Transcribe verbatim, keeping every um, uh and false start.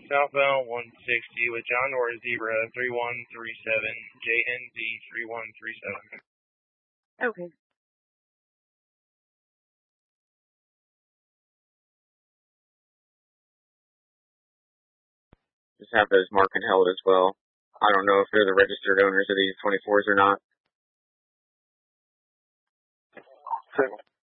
Southbound one sixty with John Norris Zebra three one three seven, J N Z three one three seven. Okay. Just have those marked and held as well. I don't know if they're the registered owners of these twenty-fours or not.